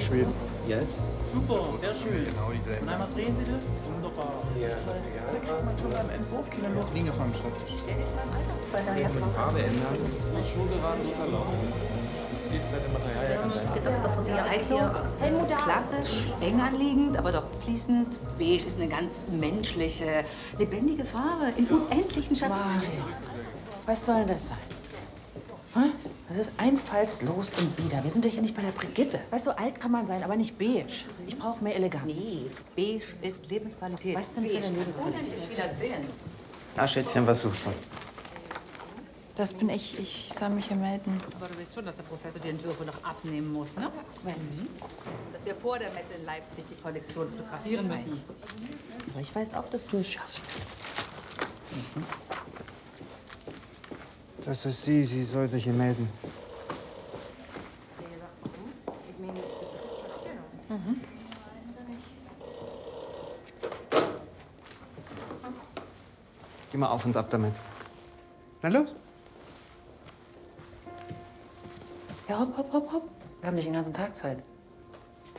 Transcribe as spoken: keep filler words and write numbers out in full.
Schweden. Jetzt? Super, sehr schön. Genau dieselben. Und einmal drehen, bitte. Wunderbar. Ja. Da kriegt man schon beim Entwurf keine Luft. Linie vom Schreibtisch. Stell dich beim Alltagsfall her. Die Farbe ändern. Das muss schon gerade runterlaufen. Das geht bei dem Material ja ganz Es einfach. geht doch das wieder zeitlos. Helmut, klassisch, eng anliegend, aber doch fließend. Beige ist eine ganz menschliche, lebendige Farbe in unendlichen Schatten. Was soll das sein? Hä? Das ist einfallslos und bieder. Wir sind doch hier nicht bei der Brigitte. Weißt du, alt kann man sein, aber nicht beige. Ich brauche mehr Eleganz. Nee, beige ist Lebensqualität. Was denn für eine Lebensqualität? Ich will erzählen. Ah, Schätzchen, was suchst du? Das bin ich. Ich soll mich hier melden. Aber du weißt schon, dass der Professor die Entwürfe noch abnehmen muss, ne? Weiß ich. Dass wir vor der Messe in Leipzig die Kollektion fotografieren müssen. Aber ich weiß auch, dass du es schaffst. Das ist sie. Sie soll sich hier melden. Mhm. Geh mal auf und ab damit. Na los. Ja, hopp, hopp, hopp, hopp. Wir haben nicht den ganzen Tag Zeit.